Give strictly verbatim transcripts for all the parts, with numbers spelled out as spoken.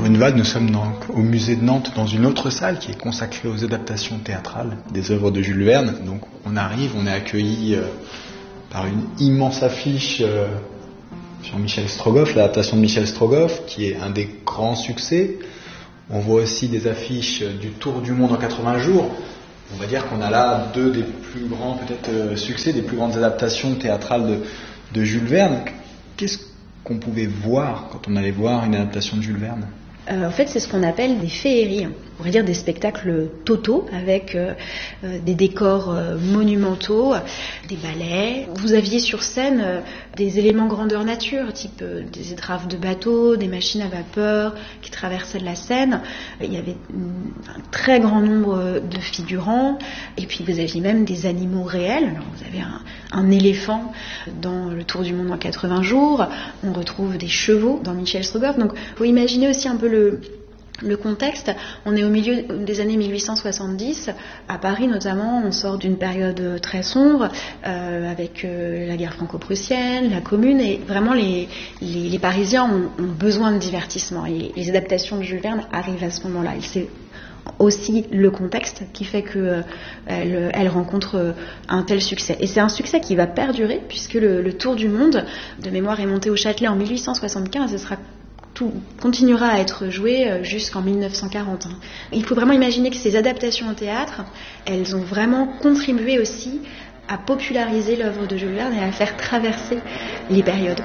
Bonneval, nous sommes dans, au musée de Nantes dans une autre salle qui est consacrée aux adaptations théâtrales des œuvres de Jules Verne. Donc on arrive, on est accueilli euh, par une immense affiche euh, sur Michel Strogoff, l'adaptation de Michel Strogoff, qui est un des grands succès. On voit aussi des affiches du Tour du monde en quatre-vingts jours. On va dire qu'on a là deux des plus grands peut-être euh, succès, des plus grandes adaptations théâtrales de, de Jules Verne. Qu'est-ce qu'on pouvait voir quand on allait voir une adaptation de Jules Verne? Euh, en fait, c'est ce qu'on appelle des féeries, on pourrait dire des spectacles totaux avec euh, euh, des décors euh, monumentaux, des ballets. Vous aviez sur scène euh, des éléments grandeur nature, type euh, des étraves de bateaux, des machines à vapeur qui traversaient la Seine. Il y avait un très grand nombre de figurants, et puis vous aviez même des animaux réels. Alors, vous avez un, un éléphant dans le Tour du monde en quatre-vingts jours, on retrouve des chevaux dans Michel Strogoff. Donc, il faut imaginer aussi un peu le Le, le contexte. On est au milieu des années mille huit cent soixante-dix, à Paris notamment. On sort d'une période très sombre euh, avec euh, la guerre franco-prussienne, la Commune, et vraiment les, les, les Parisiens ont, ont besoin de divertissement, et les adaptations de Jules Verne arrivent à ce moment-là. Et c'est aussi le contexte qui fait qu'elle euh, elle rencontre euh, un tel succès. Et c'est un succès qui va perdurer, puisque le, le Tour du monde, de mémoire, est monté au Châtelet en mille huit cent soixante-quinze et sera tout continuera à être joué jusqu'en mille neuf cent quarante. Il faut vraiment imaginer que ces adaptations au théâtre, elles ont vraiment contribué aussi à populariser l'œuvre de Jules Verne et à faire traverser les périodes.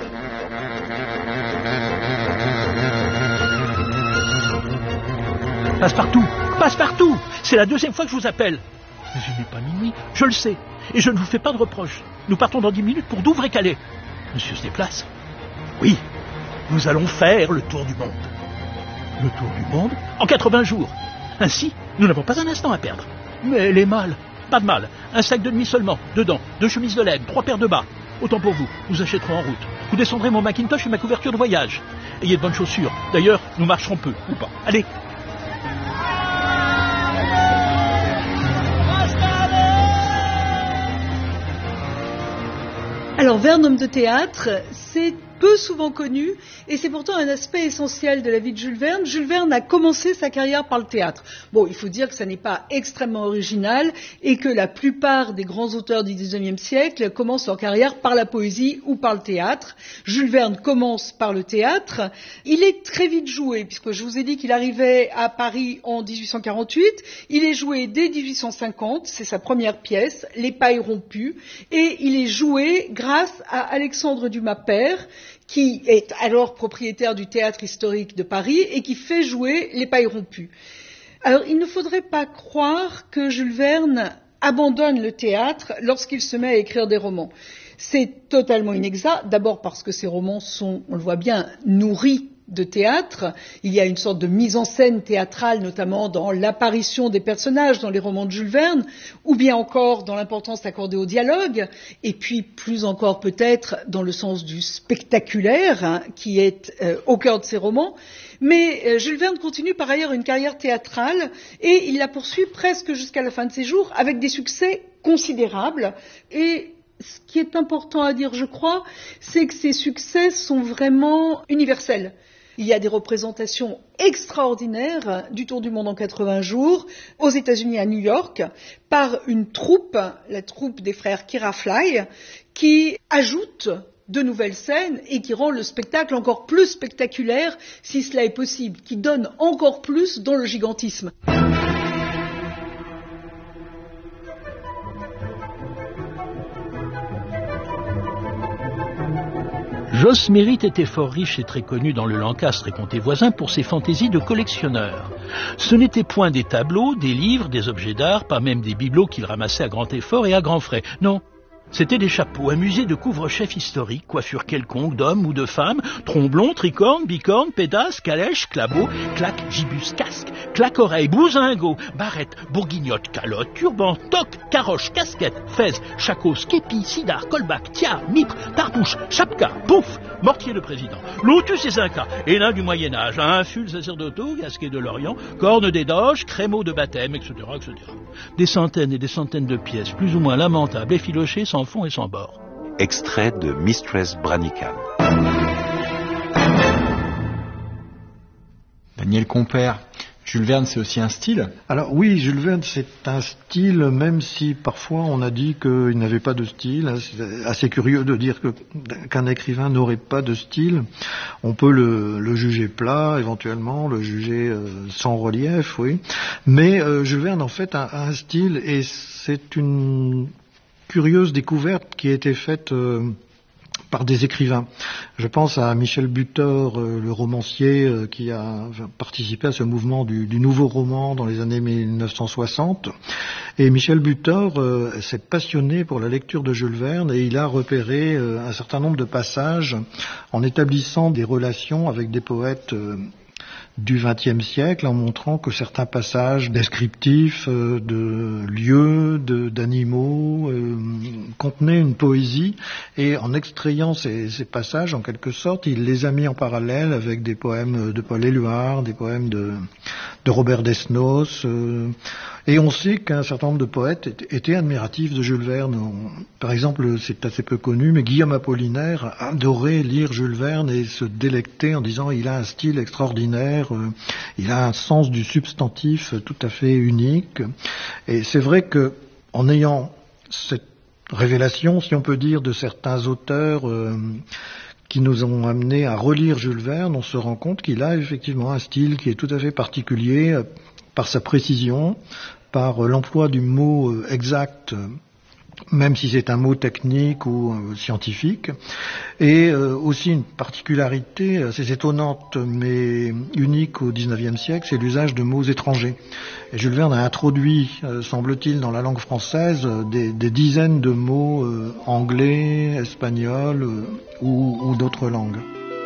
Passe-partout, passe-partout. C'est la deuxième fois que je vous appelle. Mais il n'est pas minuit, je le sais. Et je ne vous fais pas de reproches. Nous partons dans dix minutes pour Douvres et Calais. Monsieur se déplace? Oui. Nous allons faire le tour du monde. Le tour du monde en quatre-vingts jours. Ainsi, nous n'avons pas un instant à perdre. Mais les malles, pas de mal. Un sac de nuit seulement, dedans, deux chemises de laine, trois paires de bas. Autant pour vous, nous achèterons en route. Vous descendrez mon Macintosh et ma couverture de voyage. Ayez de bonnes chaussures. D'ailleurs, nous marcherons peu, ou pas. Allez. Alors, Verne, homme de théâtre, c'est peu souvent connu, et c'est pourtant un aspect essentiel de la vie de Jules Verne. Jules Verne a commencé sa carrière par le théâtre. Bon, il faut dire que ça n'est pas extrêmement original, et que la plupart des grands auteurs du dix-neuvième siècle commencent leur carrière par la poésie ou par le théâtre. Jules Verne commence par le théâtre. Il est très vite joué, puisque je vous ai dit qu'il arrivait à Paris en dix-huit cent quarante-huit. Il est joué dès dix-huit cent cinquante, c'est sa première pièce, Les Pailles rompues, et il est joué grâce à Alexandre Dumas père, qui est alors propriétaire du Théâtre historique de Paris et qui fait jouer Les Pailles rompues. Alors, il ne faudrait pas croire que Jules Verne abandonne le théâtre lorsqu'il se met à écrire des romans. C'est totalement inexact, d'abord parce que ces romans sont, on le voit bien, nourris de théâtre. Il y a une sorte de mise en scène théâtrale, notamment dans l'apparition des personnages dans les romans de Jules Verne, ou bien encore dans l'importance accordée au dialogue, et puis plus encore peut-être dans le sens du spectaculaire, hein, qui est euh, au cœur de ces romans. Mais euh, Jules Verne continue par ailleurs une carrière théâtrale, et il la poursuit presque jusqu'à la fin de ses jours, avec des succès considérables. Et ce qui est important à dire, je crois, c'est que ces succès sont vraiment universels. Il y a des représentations extraordinaires du Tour du monde en quatre-vingts jours, aux États-Unis, à New York, par une troupe, la troupe des frères Kira Fly, qui ajoute de nouvelles scènes et qui rend le spectacle encore plus spectaculaire, si cela est possible, qui donne encore plus dans le gigantisme. Jos Mérite était fort riche et très connu dans le Lancastre et comté voisin pour ses fantaisies de collectionneur. Ce n'étaient point des tableaux, des livres, des objets d'art, pas même des bibelots qu'il ramassait à grand effort et à grands frais. Non, c'était des chapeaux, un musée de couvre-chefs historiques, coiffures quelconques d'hommes ou de femmes, tromblons, tricornes, bicornes, pédasses, calèches, clabots, claques, gibus, casques, claque-oreilles, bousingots, barrettes, bourguignottes, calottes, turbans, toques, caroches, casquettes, fez, chacos, képi, sidar, colbac, tiare, mitre, tarbouche, chapka, pouf, mortier de président, lotus et zinca, énain du Moyen-Âge, inful sacerdotaux, gasquet de l'Orient, cornes des doges, crémeaux de baptême, et cetera, et cetera. Des centaines et des centaines de pièces, plus ou moins lamentables, effilochées, sans fond et sans bord. Extrait de Mistress Branican. Daniel Compère, Jules Verne, c'est aussi un style? Alors oui, Jules Verne, c'est un style, même si parfois on a dit qu'il n'avait pas de style. C'est assez curieux de dire que, qu'un écrivain n'aurait pas de style. On peut le, le juger plat, éventuellement, le juger euh, sans relief, oui. Mais euh, Jules Verne, en fait, a, a un style, et c'est une curieuse découverte qui a été faite euh, par des écrivains. Je pense à Michel Butor, euh, le romancier euh, qui a participé à ce mouvement du, du nouveau roman dans les années mille neuf cent soixante. Et Michel Butor euh, s'est passionné pour la lecture de Jules Verne et il a repéré euh, un certain nombre de passages en établissant des relations avec des poètes euh, du vingtième siècle, en montrant que certains passages descriptifs euh, de lieux, de, d'animaux, euh, contenaient une poésie, et en extrayant ces, ces passages, en quelque sorte, il les a mis en parallèle avec des poèmes de Paul Éluard, des poèmes de, de Robert Desnos, euh, et on sait qu'un certain nombre de poètes étaient admiratifs de Jules Verne. On, par exemple, c'est assez peu connu, mais Guillaume Apollinaire adorait lire Jules Verne et se délecter en disant il a un style extraordinaire, euh, il a un sens du substantif tout à fait unique. Et c'est vrai que en ayant cette révélation, si on peut dire, de certains auteurs euh, qui nous ont amenés à relire Jules Verne, on se rend compte qu'il a effectivement un style qui est tout à fait particulier, euh, par sa précision, par l'emploi du mot exact, même si c'est un mot technique ou euh, scientifique, et euh, aussi une particularité assez étonnante mais unique au dix-neuvième siècle, c'est l'usage de mots étrangers. Et Jules Verne a introduit, euh, semble-t-il, dans la langue française, euh, des, des dizaines de mots euh, anglais, espagnols euh, ou, ou d'autres langues.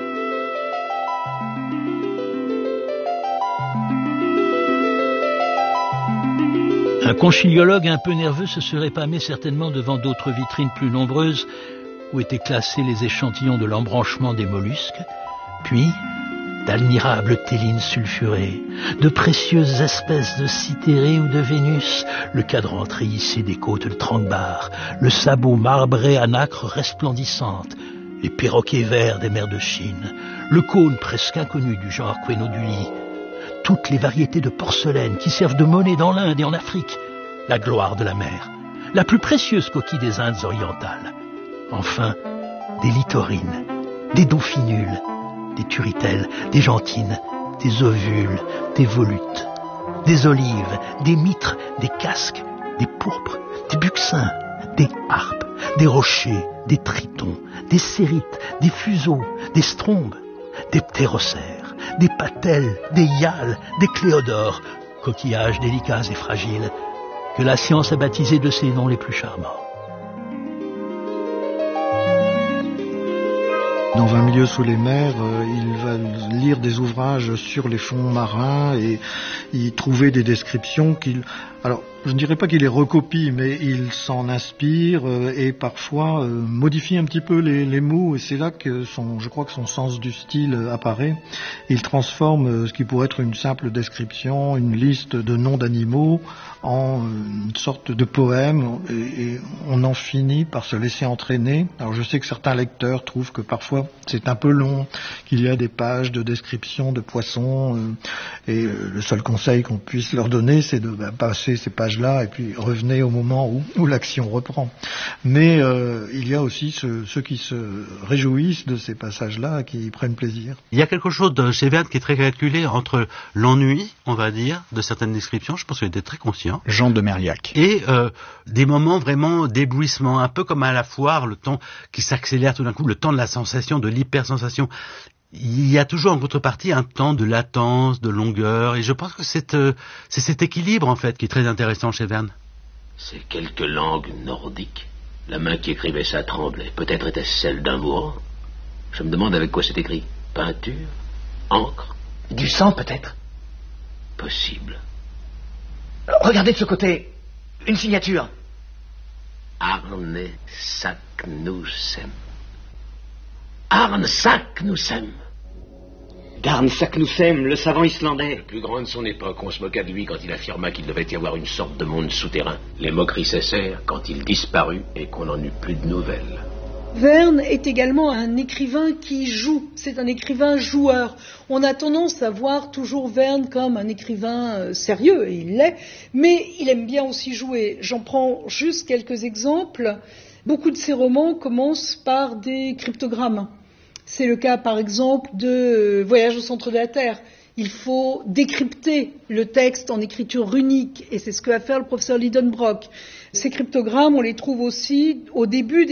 Un conchyliologue un peu nerveux se serait pâmé certainement devant d'autres vitrines plus nombreuses où étaient classés les échantillons de l'embranchement des mollusques, puis d'admirables télines sulfurées, de précieuses espèces de citérées ou de Vénus, le cadran treillissé des côtes de Tranquebar, le sabot marbré à nacre resplendissante, les perroquets verts des mers de Chine, le cône presque inconnu du genre Quenoduli, toutes les variétés de porcelaine qui servent de monnaie dans l'Inde et en Afrique, la gloire de la mer, la plus précieuse coquille des Indes orientales. Enfin, des littorines, des dauphinules, des turritelles, des gentines, des ovules, des volutes, des olives, des mitres, des casques, des pourpres, des buccins, des harpes, des rochers, des tritons, des cérites, des fuseaux, des strombes, des ptérocères, des patelles, des hyales, des cléodores, coquillages délicats et fragiles, que la science a baptisés de ses noms les plus charmants. Dans vingt milieux sous les mers, euh, il va lire des ouvrages sur les fonds marins et y trouver des descriptions qu'il... Alors, je ne dirais pas qu'il les recopie, mais il s'en inspire euh, et parfois euh, modifie un petit peu les, les mots, et c'est là que son, je crois que son sens du style euh, apparaît. Il transforme euh, ce qui pourrait être une simple description, une liste de noms d'animaux, en euh, une sorte de poème, et, et on en finit par se laisser entraîner. Alors je sais que certains lecteurs trouvent que parfois c'est un peu long, qu'il y a des pages de description de poissons, euh, et euh, le seul conseil qu'on puisse leur donner, c'est de bah, passer ces pages-là et puis revenez au moment où, où l'action reprend. Mais euh, il y a aussi ce, ceux qui se réjouissent de ces passages-là, qui prennent plaisir. Il y a quelque chose de chez Verne qui est très calculé entre l'ennui, on va dire, de certaines descriptions, je pense qu'il était très conscient. Jean de Merliac. Et euh, des moments vraiment d'éblouissement, un peu comme à la foire, le temps qui s'accélère tout d'un coup, le temps de la sensation, de l'hypersensation. Il y a toujours en contrepartie un temps de latence, de longueur, et je pense que c'est, euh, c'est cet équilibre en fait qui est très intéressant chez Verne. C'est quelque langue nordique. La main qui écrivait ça tremblait. Peut-être était-ce celle d'un mourant. Je me demande avec quoi c'est écrit. Peinture, encre. Du sang peut-être. Possible. Regardez de ce côté, une signature. Arne Saknussemm. Arne Saknussemm. Garn Saknussemm, le savant islandais. Le plus grand de son époque, on se moqua de lui quand il affirma qu'il devait y avoir une sorte de monde souterrain. Les moqueries cessèrent quand il disparut et qu'on n'en eut plus de nouvelles. Verne est également un écrivain qui joue, c'est un écrivain joueur. On a tendance à voir toujours Verne comme un écrivain sérieux, et il l'est, mais il aime bien aussi jouer. J'en prends juste quelques exemples. Beaucoup de ses romans commencent par des cryptogrammes. C'est le cas par exemple de Voyage au centre de la Terre. Il faut décrypter le texte en écriture runique, et c'est ce que va faire le professeur Lidenbrock. Ces cryptogrammes, on les trouve aussi au début